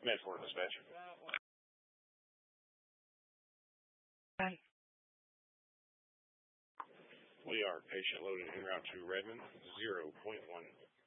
Medford dispatch. Hi. We are patient loaded en route to Redmond, 0.1.